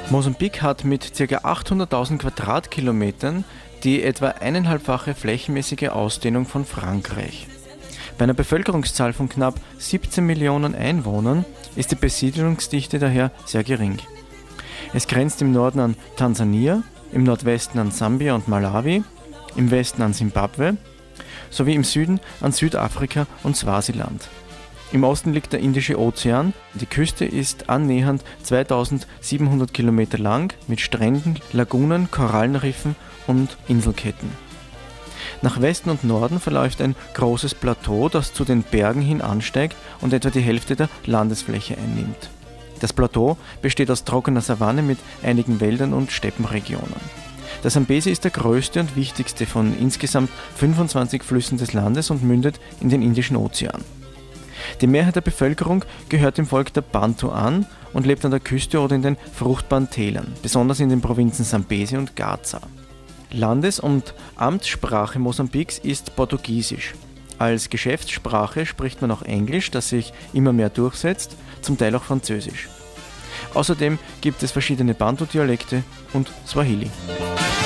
Mosambik hat mit ca. 800.000 Quadratkilometern die etwa 1,5-fache flächenmäßige Ausdehnung von Frankreich. Bei einer Bevölkerungszahl von knapp 17 Millionen Einwohnern ist die Besiedelungsdichte daher sehr gering. Es grenzt im Norden an Tansania, im Nordwesten an Sambia und Malawi, im Westen an Simbabwe sowie im Süden an Südafrika und Swasiland. Im Osten liegt der Indische Ozean. Die Küste ist annähernd 2700 Kilometer lang mit Stränden, Lagunen, Korallenriffen und Inselketten. Nach Westen und Norden verläuft ein großes Plateau, das zu den Bergen hin ansteigt und etwa die Hälfte der Landesfläche einnimmt. Das Plateau besteht aus trockener Savanne mit einigen Wäldern und Steppenregionen. Der Sambesi ist der größte und wichtigste von insgesamt 25 Flüssen des Landes und mündet in den Indischen Ozean. Die Mehrheit der Bevölkerung gehört dem Volk der Bantu an und lebt an der Küste oder in den fruchtbaren Tälern, besonders in den Provinzen Sambesi und Gaza. Landes- und Amtssprache Mosambiks ist Portugiesisch. Als Geschäftssprache spricht man auch Englisch, das sich immer mehr durchsetzt, zum Teil auch Französisch. Außerdem gibt es verschiedene Bantu-Dialekte und Swahili.